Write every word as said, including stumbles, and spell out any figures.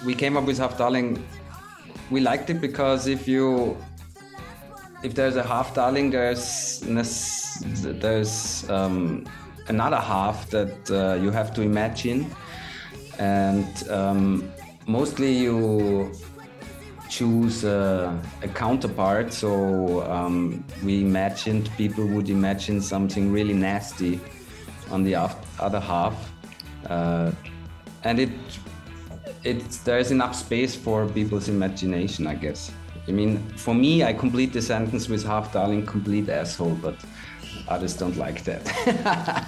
we came up with Half Darling. We liked it because if you if there's a half darling, there's there's um, another half that uh, you have to imagine, and um, mostly you choose a, a counterpart. So um, we imagined people would imagine something really nasty on the other half, uh, and it it's there's enough space for people's imagination, I guess. I mean, for me, I complete the sentence with Half Darling, complete asshole, but others don't like that.